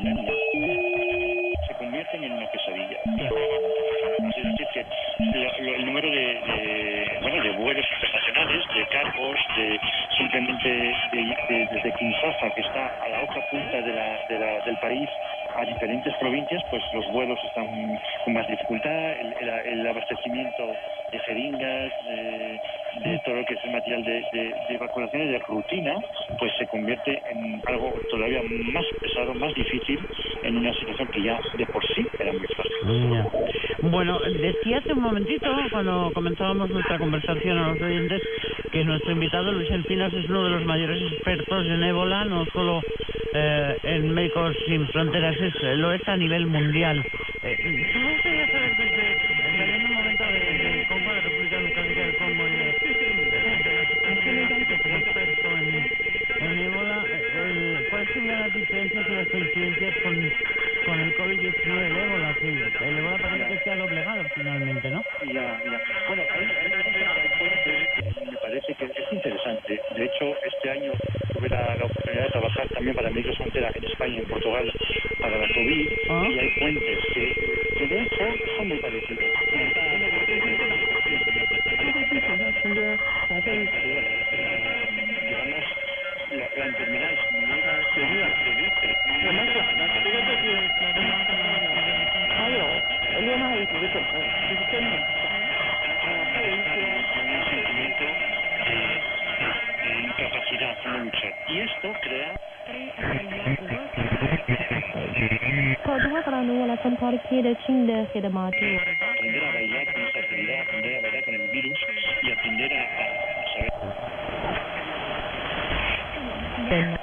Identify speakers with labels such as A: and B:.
A: simultánea se convierten en una pesadilla. Es decir, que el número de vuelos internacionales, de cargos, simplemente desde Kinshasa, que está a la otra punta del país, a diferentes provincias, pues los vuelos están con más dificultad, el abastecimiento de jeringas, de todo lo que es el material de evacuaciones de rutina, pues se convierte en algo todavía más pesado, más difícil, en una situación que ya de por sí era muy fácil.
B: Bueno, decía hace un momentito, cuando comenzábamos nuestra conversación a los oyentes, que nuestro invitado Luis Encinas es uno de los mayores expertos en ébola, no solo en Médicos Sin Fronteras, lo es a nivel mundial. ¿Tú me gustaría saber desde un momento de Congo, de República Democrática del Congo y de la situación que como experto en ébola, cuáles serían las diferencias y las coincidencias con el COVID-19 del ébola? Que el ébola parece que se ha doblegado finalmente, ¿no?
A: Ya. Bueno, hay me parece que es interesante. De hecho, este año tuve la oportunidad de trabajar también para Médicos Sin Fronteras en España y en Portugal para la COVID, y hay puentes que de hecho son muy parecidos. Digamos, la enfermedad es un sentimiento de incapacidad de luchar. Y esto crea aprender a bailar con esa actividad, aprender a bailar con el virus y aprender a saber.